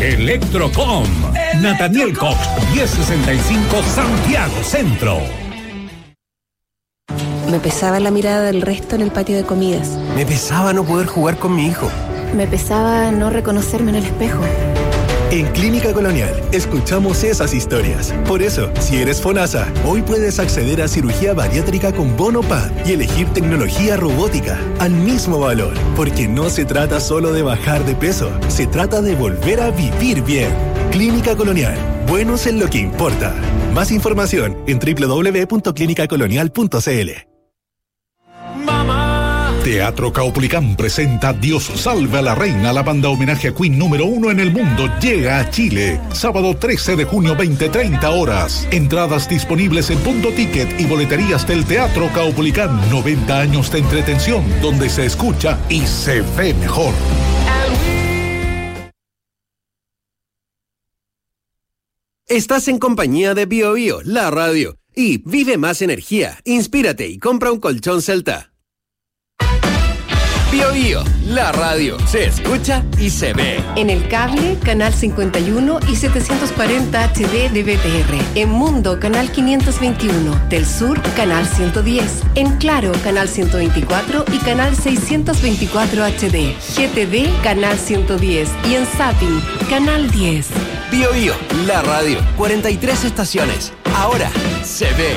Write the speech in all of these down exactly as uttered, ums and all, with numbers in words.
Electrocom. Nathaniel Cox, diez sesenta y cinco, Santiago Centro. Me pesaba la mirada del resto en el patio de comidas. Me pesaba no poder jugar con mi hijo. Me pesaba no reconocerme en el espejo. En Clínica Colonial escuchamos esas historias. Por eso, si eres FONASA, hoy puedes acceder a cirugía bariátrica con bono P A D y elegir tecnología robótica al mismo valor. Porque no se trata solo de bajar de peso, se trata de volver a vivir bien. Clínica Colonial, buenos en lo que importa. Más información en doble u doble u doble u punto clínica colonial punto c l. Teatro Caupolicán presenta Dios salve a la reina. La banda homenaje a Queen número uno en el mundo llega a Chile. Sábado trece de junio, veinte treinta horas. Entradas disponibles en Punto Ticket y boleterías del Teatro Caupolicán. noventa años de entretención donde se escucha y se ve mejor. Estás en compañía de Bio Bio, la radio. Y vive más energía, inspírate y compra un colchón Celta. Bio Bio, la radio, se escucha y se ve. En el cable, canal cincuenta y uno y setecientos cuarenta H D de B T R. En Mundo, canal quinientos veintiuno. Del Sur, canal ciento diez. En Claro, canal ciento veinticuatro y canal seiscientos veinticuatro H D. G T V, canal ciento diez. Y en Zapping, canal diez. Bio Bio, la radio, cuarenta y tres estaciones. Ahora se ve.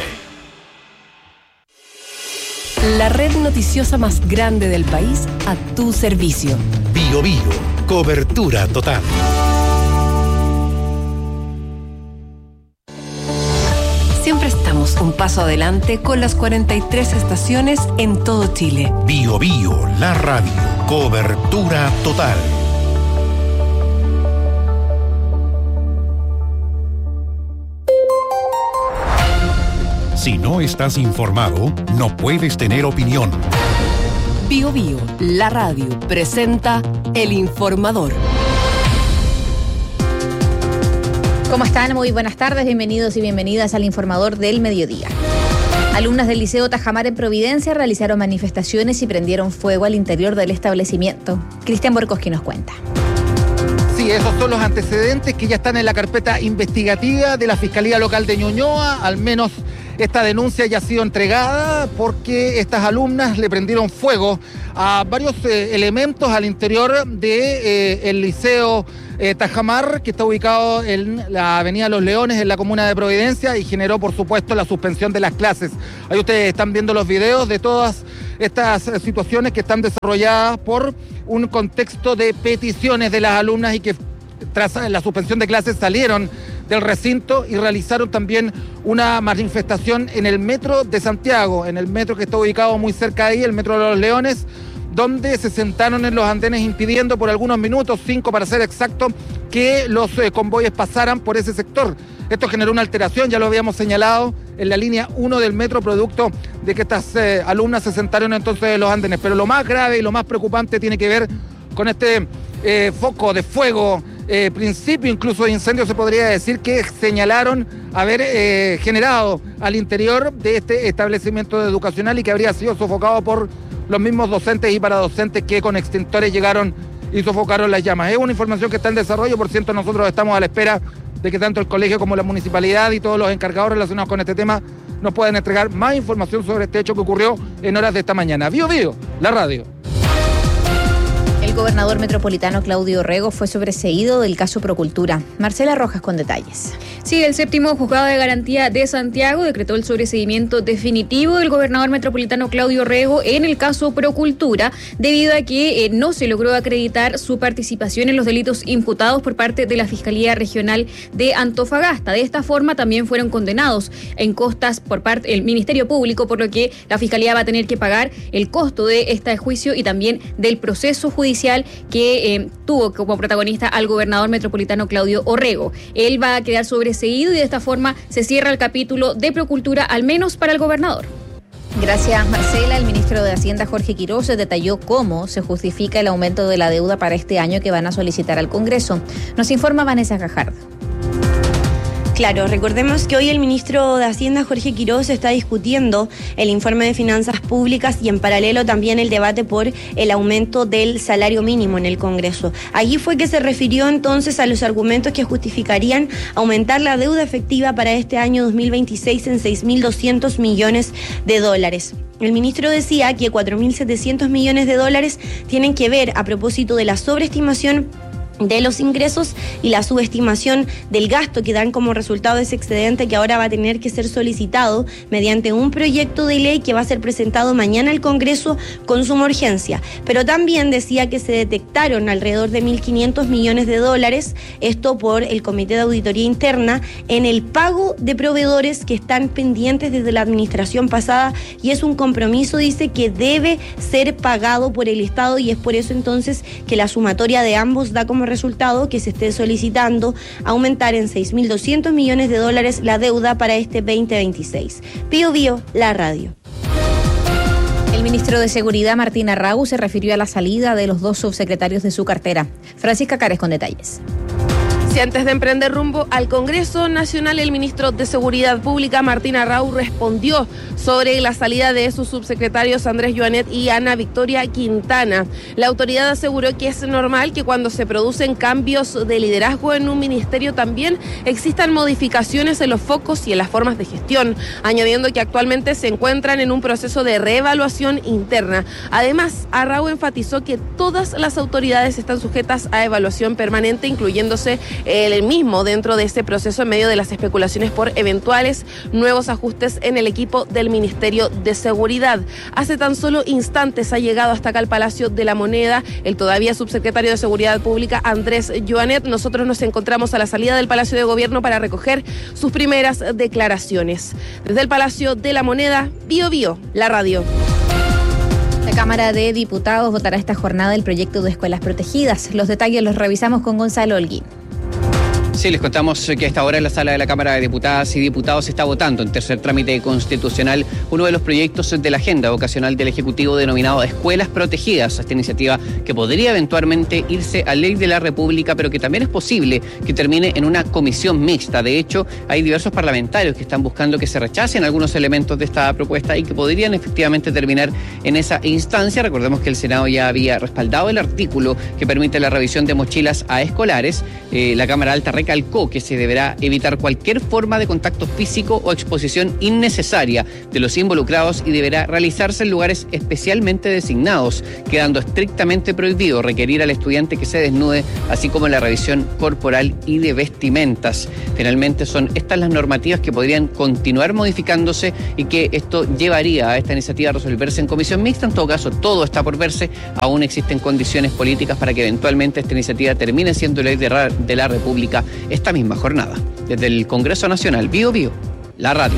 La red noticiosa más grande del país a tu servicio. Bio Bio, cobertura total. Siempre estamos un paso adelante con las cuarenta y tres estaciones en todo Chile. Bio Bio, la radio, cobertura total. Si no estás informado, no puedes tener opinión. Bio Bio, la radio, presenta El Informador. ¿Cómo están? Muy buenas tardes, bienvenidos y bienvenidas al Informador del Mediodía. Alumnas del Liceo Tajamar en Providencia realizaron manifestaciones y prendieron fuego al interior del establecimiento. Cristian Borkoski nos cuenta. Sí, esos son los antecedentes que ya están en la carpeta investigativa de la Fiscalía Local de Ñuñoa. Al menos esta denuncia ya ha sido entregada porque estas alumnas le prendieron fuego a varios eh, elementos al interior del de, eh, Liceo eh, Tajamar, que está ubicado en la Avenida Los Leones, en la comuna de Providencia, y generó, por supuesto, la suspensión de las clases. Ahí ustedes están viendo los videos de todas estas eh, situaciones que están desarrolladas por un contexto de peticiones de las alumnas y que tras la suspensión de clases salieron del recinto y realizaron también una manifestación en el metro de Santiago, en el metro que está ubicado muy cerca de ahí, el metro de Los Leones, donde se sentaron en los andenes impidiendo por algunos minutos, cinco para ser exacto, que los eh, convoyes pasaran por ese sector. Esto generó una alteración, ya lo habíamos señalado, en la línea uno del metro, producto de que estas eh, alumnas se sentaron entonces en los andenes. Pero lo más grave y lo más preocupante tiene que ver con este eh, foco de fuego, eh, principio incluso de incendio, se podría decir, que señalaron haber eh, generado al interior de este establecimiento educacional y que habría sido sofocado por los mismos docentes y paradocentes que con extintores llegaron y sofocaron las llamas. Es una información que está en desarrollo, por cierto, nosotros estamos a la espera de que tanto el colegio como la municipalidad y todos los encargados relacionados con este tema nos puedan entregar más información sobre este hecho que ocurrió en horas de esta mañana. Bio Bio, la radio. El gobernador metropolitano Claudio Orrego fue sobreseído del caso Procultura. Marcela Rojas con detalles. Sí, el séptimo juzgado de garantía de Santiago decretó el sobreseimiento definitivo del gobernador metropolitano Claudio Orrego en el caso Procultura, debido a que eh, no se logró acreditar su participación en los delitos imputados por parte de la Fiscalía Regional de Antofagasta. De esta forma también fueron condenados en costas por parte del Ministerio Público, por lo que la Fiscalía va a tener que pagar el costo de este juicio y también del proceso judicial que eh, tuvo como protagonista al gobernador metropolitano Claudio Orrego. Él va a quedar sobreseído y de esta forma se cierra el capítulo de Procultura, al menos para el gobernador. Gracias, Marcela. El ministro de Hacienda, Jorge Quiroz, detalló cómo se justifica el aumento de la deuda para este año que van a solicitar al Congreso. Nos informa Vanessa Gajardo. Claro, recordemos que hoy el ministro de Hacienda, Jorge Quiroz, está discutiendo el informe de finanzas públicas y en paralelo también el debate por el aumento del salario mínimo en el Congreso. Allí fue que se refirió entonces a los argumentos que justificarían aumentar la deuda efectiva para este año dos mil veintiséis en seis mil doscientos millones de dólares. El ministro decía que cuatro mil setecientos millones de dólares tienen que ver a propósito de la sobreestimación de los ingresos y la subestimación del gasto que dan como resultado de ese excedente, que ahora va a tener que ser solicitado mediante un proyecto de ley que va a ser presentado mañana al Congreso con suma urgencia. Pero también decía que se detectaron alrededor de mil quinientos millones de dólares, esto por el Comité de Auditoría Interna, en el pago de proveedores que están pendientes desde la administración pasada, y es un compromiso, dice, que debe ser pagado por el Estado, y es por eso entonces que la sumatoria de ambos da como resultado que se esté solicitando aumentar en seis mil doscientos millones de dólares la deuda para este veinte veintiséis. Bío Bío, la radio. El ministro de Seguridad, Martín Arrau, se refirió a la salida de los dos subsecretarios de su cartera. Francisca Cares con detalles. Si antes de emprender rumbo al Congreso Nacional, el ministro de Seguridad Pública, Martín Arrau, respondió sobre la salida de sus subsecretarios Andrés Joanet y Ana Victoria Quintana. La autoridad aseguró que es normal que cuando se producen cambios de liderazgo en un ministerio también existan modificaciones en los focos y en las formas de gestión, añadiendo que actualmente se encuentran en un proceso de reevaluación interna. Además, Arrau enfatizó que todas las autoridades están sujetas a evaluación permanente, incluyéndose el mismo dentro de este proceso en medio de las especulaciones por eventuales nuevos ajustes en el equipo del Ministerio de Seguridad. Hace tan solo instantes ha llegado hasta acá al Palacio de la Moneda el todavía subsecretario de Seguridad Pública, Andrés Joanet. Nosotros nos encontramos a la salida del Palacio de Gobierno para recoger sus primeras declaraciones. Desde el Palacio de la Moneda, Bío Bío, la radio. La Cámara de Diputados votará esta jornada el proyecto de escuelas protegidas. Los detalles los revisamos con Gonzalo Holguín. Sí, les contamos que a esta hora en la sala de la Cámara de Diputadas y Diputados se está votando en tercer trámite constitucional uno de los proyectos de la agenda vocacional del Ejecutivo denominado Escuelas Protegidas. Esta iniciativa que podría eventualmente irse a ley de la República, pero que también es posible que termine en una comisión mixta. De hecho, hay diversos parlamentarios que están buscando que se rechacen algunos elementos de esta propuesta y que podrían efectivamente terminar en esa instancia. Recordemos que el Senado ya había respaldado el artículo que permite la revisión de mochilas a escolares. Eh, la Cámara Alta recalcó que se deberá evitar cualquier forma de contacto físico o exposición innecesaria de los involucrados y deberá realizarse en lugares especialmente designados, quedando estrictamente prohibido requerir al estudiante que se desnude, así como la revisión corporal y de vestimentas. Finalmente son estas las normativas que podrían continuar modificándose y que esto llevaría a esta iniciativa a resolverse en comisión mixta. En todo caso, todo está por verse. Aún existen condiciones políticas para que eventualmente esta iniciativa termine siendo ley de, ra- de la República esta misma jornada. Desde el Congreso Nacional, Bío Bío, la radio.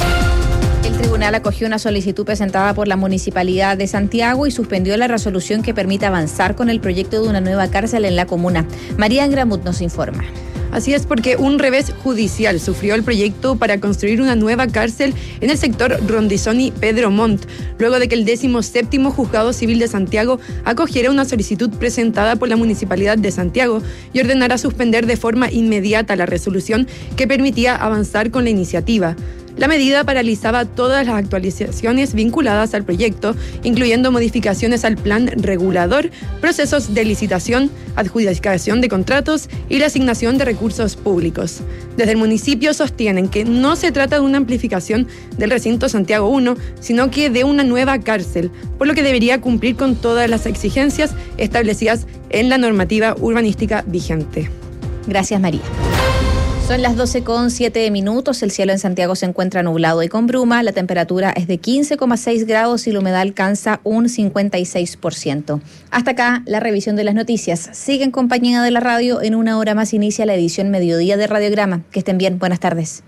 El tribunal acogió una solicitud presentada por la Municipalidad de Santiago y suspendió la resolución que permite avanzar con el proyecto de una nueva cárcel en la comuna. María Engramut nos informa. Así es, porque un revés judicial sufrió el proyecto para construir una nueva cárcel en el sector Rondizoni Pedro Montt, luego de que el décimo séptimo Juzgado Civil de Santiago acogiera una solicitud presentada por la Municipalidad de Santiago y ordenara suspender de forma inmediata la resolución que permitía avanzar con la iniciativa. La medida paralizaba todas las actualizaciones vinculadas al proyecto, incluyendo modificaciones al plan regulador, procesos de licitación, adjudicación de contratos y la asignación de recursos públicos. Desde el municipio sostienen que no se trata de una amplificación del recinto Santiago uno, sino que de una nueva cárcel, por lo que debería cumplir con todas las exigencias establecidas en la normativa urbanística vigente. Gracias, María. Son las doce con siete minutos, el cielo en Santiago se encuentra nublado y con bruma, la temperatura es de quince coma seis grados y la humedad alcanza un cincuenta y seis por ciento. Hasta acá la revisión de las noticias. Sigue en compañía de la radio, en una hora más inicia la edición Mediodía de Radiograma. Que estén bien, buenas tardes.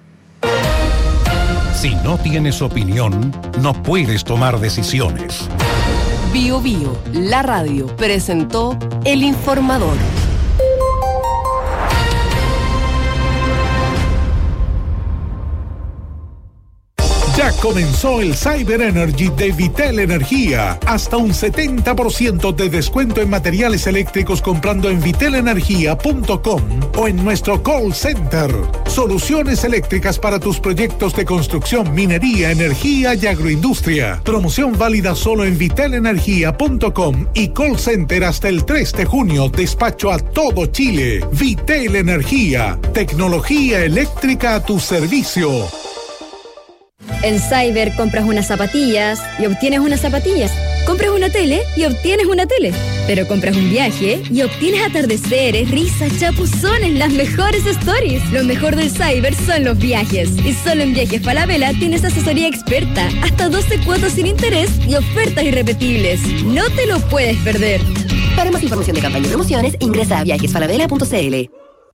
Si no tienes opinión, no puedes tomar decisiones. Bío Bío, la radio, presentó El Informador. Ya Comenzó el Cyber Energy de Vitel Energía. Hasta un setenta por ciento de descuento en materiales eléctricos comprando en vitel energía punto com o en nuestro call center. Soluciones eléctricas para tus proyectos de construcción, minería, energía y agroindustria. Promoción válida solo en vitel energía punto com y call center hasta el tres de junio. Despacho a todo Chile. Vitel Energía. Tecnología eléctrica a tu servicio. En Cyber compras unas zapatillas y obtienes unas zapatillas. Compras una tele y obtienes una tele. Pero compras un viaje y obtienes atardeceres, risas, chapuzones, las mejores stories. Lo mejor del Cyber son los viajes. Y solo en Viajes Falabella tienes asesoría experta, hasta doce cuotas sin interés y ofertas irrepetibles. No te lo puedes perder. Para más información de campaña y promociones, ingresa a viajes falabella punto c l.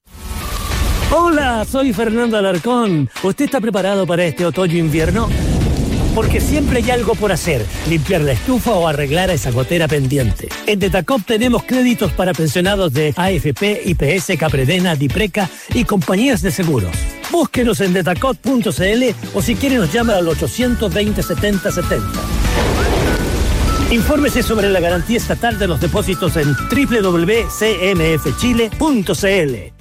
Hola, soy Fernando Alarcón. ¿Usted está preparado para este otoño-invierno? Porque siempre hay algo por hacer, limpiar la estufa o arreglar esa gotera pendiente. En Detacop tenemos créditos para pensionados de A F P, I P S, Capredena, Dipreca y compañías de seguros. Búsquenos en detacop punto c l o si quiere nos llama al ochocientos veinte setenta setenta. Infórmese sobre la garantía estatal de los depósitos en doble u doble u doble u punto c m f chile punto c l.